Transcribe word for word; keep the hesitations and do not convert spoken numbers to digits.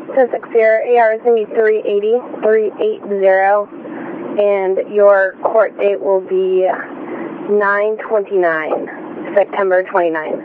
ten six Sierra, A R is going to be three eighty, three eighty, and your court date will be nine twenty-nine, September twenty-ninth.